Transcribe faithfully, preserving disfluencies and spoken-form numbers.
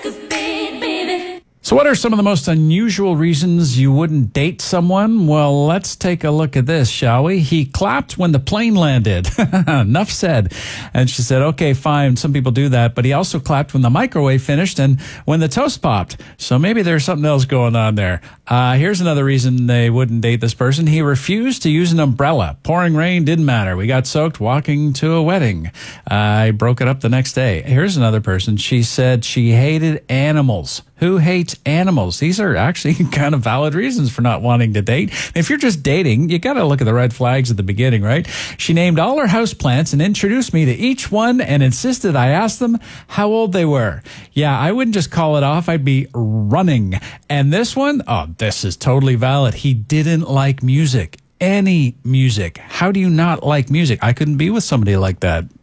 So what are some of the most unusual reasons you wouldn't date someone? Well, let's take a look at this, shall we? He clapped when the plane landed. Enough said. And she said, okay, fine. Some people do that. But he also clapped when the microwave finished and when the toast popped. So maybe there's something else going on there. Uh, here's another reason they wouldn't date this person. He refused to use an umbrella. Pouring rain didn't matter. We got soaked walking to a wedding. I broke it up the next day. Here's another person. She said she hated animals. Who hates animals? These are actually kind of valid reasons for not wanting to date. If you're just dating, you got to look at the red flags at the beginning, right? She named all her houseplants and introduced me to each one and insisted I ask them how old they were. Yeah, I wouldn't just call it off. I'd be running. And this one, oh, this is totally valid. He didn't like music. Any music. How do you not like music? I couldn't be with somebody like that.